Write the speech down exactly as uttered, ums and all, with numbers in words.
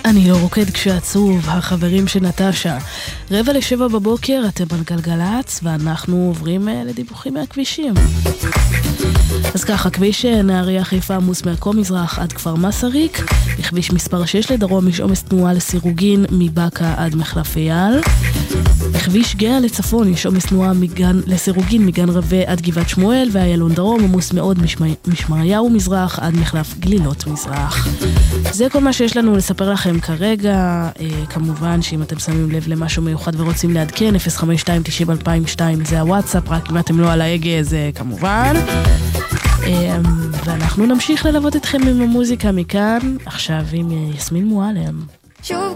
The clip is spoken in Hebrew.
אני לא רוקד כשעצוב, החברים של נטשה. רבע לשבע בבוקר, אתם על גלגלץ, ואנחנו עוברים לדיווחים מהכבישים. אז ככה, כביש נהריה חיפה עמוס מעכו מזרח עד כפר מסריק, בכביש מספר שש לדרום יש עומס תנועה לסירוגין מבקה עד מחלף אייל. בכביש גאה לצפון יש עומס תנועה מגן, לסירוגין מגן רווה עד גבעת שמואל, והיילון דרום עמוס מאוד משמע, משמריהו מזרח עד מחלף גלילות מזרח. זה כל מה שיש לנו לספר לכם כרגע. אה, כמובן שאם אתם שמים לב למשהו מיוחד ורוצים לעדכן, אפס חמש שתיים תשעים אלפיים ושתיים זה הוואטסאפ, רק אם אתם לא על ההגה זה כמובן. אה, ואנחנו נמשיך ללוות אתכם עם המוזיקה מכאן, עכשיו עם יסמין מועלם. שוב